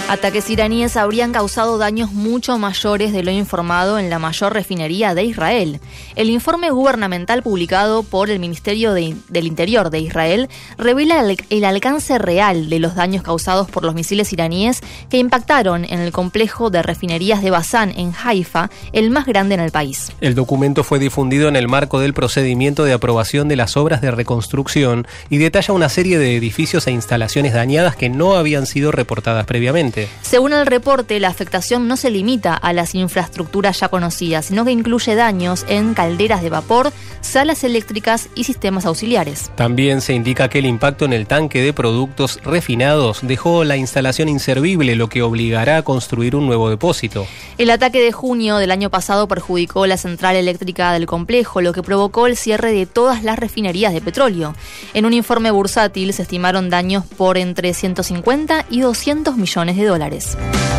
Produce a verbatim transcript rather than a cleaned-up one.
Ataques iraníes habrían causado daños mucho mayores de lo informado en la mayor refinería de Israel. El informe gubernamental publicado por el Ministerio de, del Interior de Israel revela el, el alcance real de los daños causados por los misiles iraníes que impactaron en el complejo de refinerías de Bazán en Haifa, el más grande en el país. El documento fue difundido en el marco del procedimiento de aprobación de las obras de reconstrucción y detalla una serie de edificios e instalaciones dañadas que no habían sido reportadas previamente. Según el reporte, la afectación no se limita a las infraestructuras ya conocidas, sino que incluye daños en calderas de vapor, salas eléctricas y sistemas auxiliares. También se indica que el impacto en el tanque de productos refinados dejó la instalación inservible, lo que obligará a construir un nuevo depósito. El ataque de junio del año pasado perjudicó la central eléctrica del complejo, lo que provocó el cierre de todas las refinerías de petróleo. En un informe bursátil se estimaron daños por entre ciento cincuenta y doscientos millones de dólares.